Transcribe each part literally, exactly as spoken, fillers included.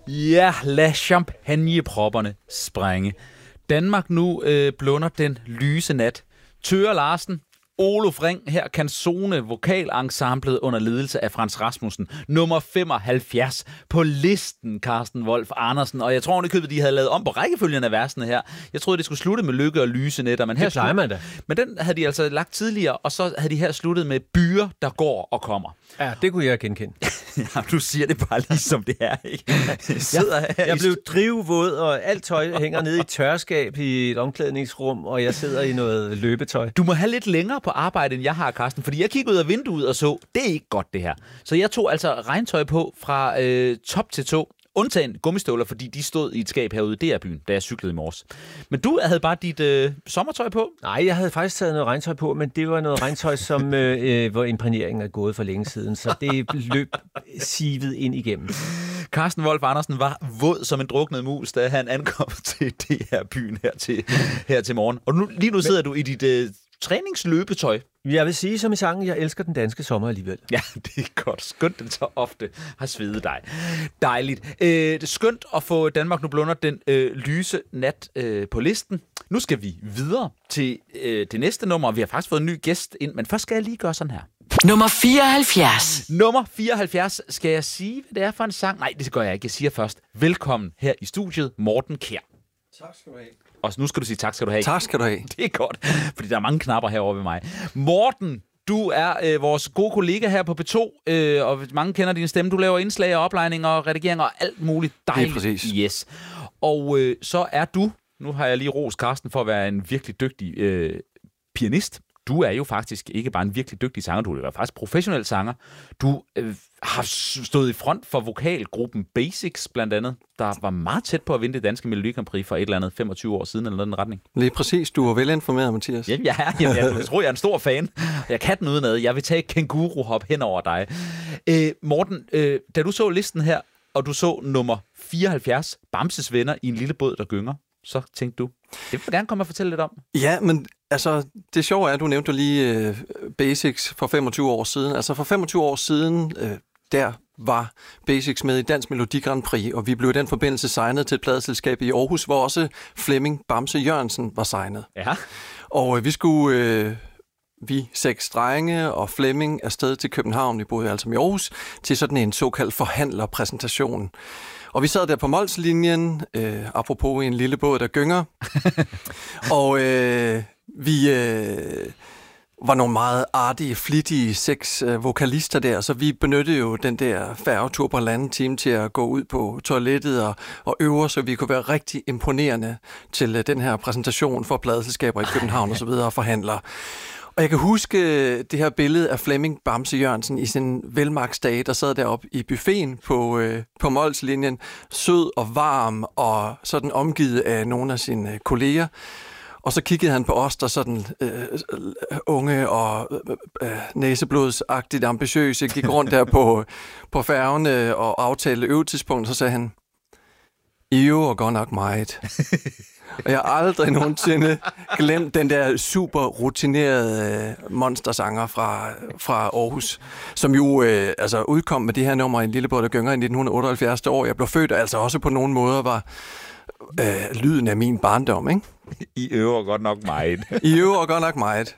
Ja, lad champagnepropperne sprænge. Danmark nu øh, blunder den lyse nat. Thøger Larsen, Olof Ring, her Canzone vokalensemblet under ledelse af Frans Rasmussen. Nummer femoghalvfjerds på listen, Carsten Wolf Andersen. Og jeg tror, at de havde lavet om på rækkefølgen af versene her. Jeg troede, det skulle slutte med Lykke og lyse nætter. Men her det plejer man da. Men den havde de altså lagt tidligere, og så havde de her sluttet med byer, der går og kommer. Ja, det kunne jeg genkende. Ja, du siger det bare lige som det er, ikke? Jeg, sidder her jeg i blev drivvåd, og alt tøj hænger nede i tørskab i et omklædningsrum, og jeg sidder i noget løbetøj. Du må have lidt længere på arbejde, end jeg har, Carsten, fordi jeg kiggede ud af vinduet og så, det er ikke godt det her. Så jeg tog altså regntøj på fra øh, top til tå, undtagen gummistøvler, fordi de stod i et skab herude i D R-byen, da jeg cyklede i morges. Men du havde bare dit øh, sommertøj på? Nej, jeg havde faktisk taget noget regntøj på, men det var noget regntøj, som øh, hvor imprægneringen er gået for længe siden, så det løb sivet ind igennem. Carsten Wolf Andersen var våd som en druknet mus, da han ankom til D R-byen her til, her til morgen. Og nu, lige nu sidder men... du i dit øh, træningsløbetøj. Jeg vil sige som i sangen, jeg elsker den danske sommer alligevel. Ja, det er godt. Skønt, den så ofte har svedet dig. Dejligt. Øh, det er skønt at få Danmark nu blunder den øh, lyse nat øh, på listen. Nu skal vi videre til øh, det næste nummer. Vi har faktisk fået en ny gæst ind, men først skal jeg lige gøre sådan her. Nummer fireoghalvfjerds. Nummer fireoghalvfjerds. Skal jeg sige, hvad det er for en sang? Nej, det gør jeg ikke. Jeg siger først, velkommen her i studiet, Morten Kjær. Tak skal du have. Og nu skal du sige tak skal du have. Tak skal du have. Det er godt, fordi der er mange knapper herovre ved mig. Morten, du er øh, vores gode kollega her på P to, øh, og mange kender din stemme. Du laver indslag og oplejninger og redigeringer og alt muligt dejligt. Det er præcis. Yes. Og øh, så er du, nu har jeg lige rost Carsten for at være en virkelig dygtig øh, pianist. Du er jo faktisk ikke bare en virkelig dygtig sanger, du er faktisk professionel sanger. Du øh, har stået i front for vokalgruppen Basics, blandt andet, der var meget tæt på at vinde det danske Melodi Grand Prix for et eller andet femogtyve år siden, eller noget i den retning. Lige præcis. Du var velinformeret, Mathias. Ja, jeg, er, jeg, jeg, jeg tror, jeg er en stor fan. Jeg kan den udenad. Jeg vil tage et kænguru-hop hen over dig. Øh, Morten, øh, da du så listen her, og du så nummer fireoghalvfjerds, Bamses Venner i en lille båd, der gynger, så tænkte du, det vil jeg gerne komme og fortælle lidt om. Ja, men altså, det sjove er, at du nævnte lige uh, Basics for femogtyve år siden. Altså for femogtyve år siden, uh, der var Basics med i Dansk Melodi Grand Prix, og vi blev i den forbindelse signet til et pladeselskab i Aarhus, hvor også Flemming Bamse Jørgensen var signet. Ja. Og uh, vi skulle... Uh, Vi seks drenge og Flemming afsted til København, vi boede altså i Aarhus, til sådan en såkaldt forhandlerpræsentation. Og vi sad der på Mols-linjen, øh, apropos en lille båd, der gynger. og øh, vi øh, var nogle meget artige, flittige seks øh, vokalister der, så vi benyttede jo den der færgetur på halvanden time til at gå ud på toilettet og, og øve, så vi kunne være rigtig imponerende til øh, den her præsentation for pladeselskaber i København og så videre og forhandlere. Og jeg kan huske det her billede af Flemming Bamse Jørgensen i sin velmagtsdage, der sad deroppe i buffeten på, øh, på Mols-linjen, sød og varm og sådan omgivet af nogle af sine kolleger. Og så kiggede han på os, der sådan øh, unge og øh, næseblodsagtigt ambitiøse, gik rundt der på, på færgen og aftalte øvetidspunkt, så sagde han, I øver godt nok meget. Og jeg har aldrig nogensinde glemt den der super rutinerede monstersanger fra, fra Aarhus, som jo øh, altså udkom med det her nummer i en lille båd, der gynger i nitten otteoghalvfjerds år. Jeg blev født, og altså også på nogle måder var øh, lyden af min barndom, ikke? I øver godt nok meget. I øver godt nok meget.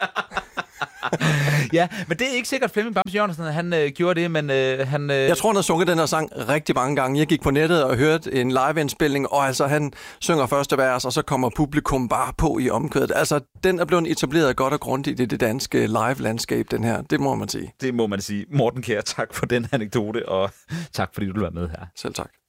Ja, men det er ikke sikkert, Flemming Bamse Jørgensen, han øh, gjorde det, men øh, han... Øh... Jeg tror, han har sunget den her sang rigtig mange gange. Jeg gik på nettet og hørte en live-indspilning, og altså, han synger første vers, og så kommer publikum bare på i omkvædet. Altså, den er blevet etableret godt og grundigt i det danske live-landskab, den her. Det må man sige. Det må man sige. Morten Kjær, tak for den anekdote, og tak fordi du var med her. Selv tak.